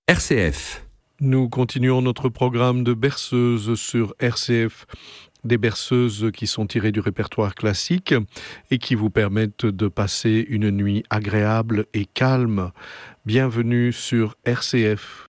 RCF. Nous continuons notre programme de berceuses sur RCF, des berceuses qui sont tirées du répertoire classique et qui vous permettent de passer une nuit agréable et calme. Bienvenue sur RCF.